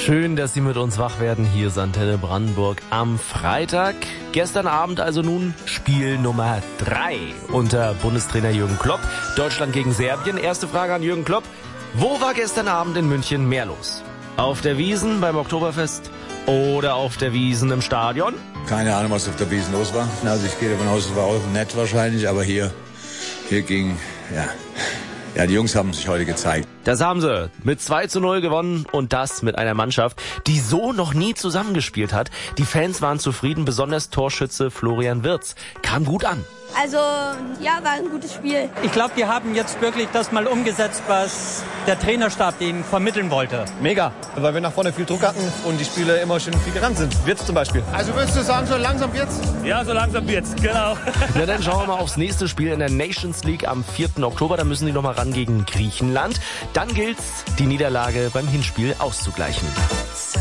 Schön, dass Sie mit uns wach werden. Hier ist Antenne Brandenburg am Freitag. Gestern Abend also nun Spiel Nummer 3 unter Bundestrainer Jürgen Klopp. Deutschland gegen Serbien. Erste Frage an Jürgen Klopp. Wo war gestern Abend in München mehr los? Auf der Wiesn beim Oktoberfest oder auf der Wiesn im Stadion? Keine Ahnung, was auf der Wiesn los war. Also ich gehe davon aus, es war auch nett wahrscheinlich, aber hier ging, ja, die Jungs haben sich heute gezeigt. Das haben sie mit 2:0 gewonnen und das mit einer Mannschaft, die so noch nie zusammengespielt hat. Die Fans waren zufrieden, besonders Torschütze Florian Wirtz. Kam gut an. Also, ja, war ein gutes Spiel. Ich glaube, die haben jetzt wirklich das mal umgesetzt, was der Trainerstab ihnen vermitteln wollte. Mega, weil wir nach vorne viel Druck hatten und die Spieler immer schön viel gerannt sind. Wirtz zum Beispiel. Also würdest du sagen, so langsam wird's? Ja, so langsam wird's, genau. Na dann schauen wir mal aufs nächste Spiel in der Nations League am 4. Oktober. Da müssen die nochmal ran gegen Griechenland. Dann gilt's, die Niederlage beim Hinspiel auszugleichen.